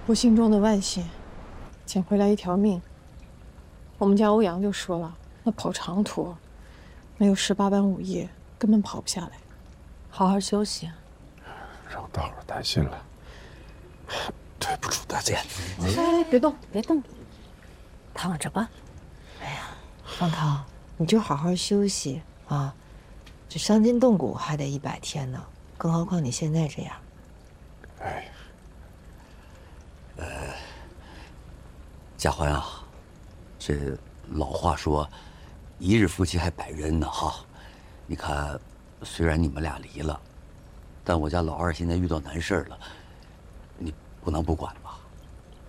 不幸中的万幸，捡回来一条命。我们家欧阳就说了，那跑长途，没有18般武艺，根本跑不下来。 好好休息。 让大伙儿担心了，对不住大家。 哎，别动，别动，躺着吧。 哎呀，方涛，你就好好休息啊！这伤筋动骨还得100天呢，更何况你现在这样。 哎， 家欢啊，这老话说，一日夫妻还百日恩呢哈。你看，虽然你们俩离了，但我家老二现在遇到难事了，你不能不管